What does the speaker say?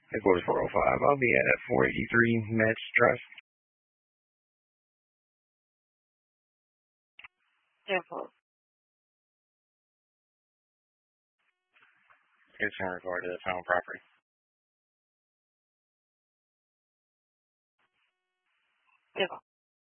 Headquarters 405. I'll be at 483 Metz Drive. Careful. It's in regard to the found property. Careful.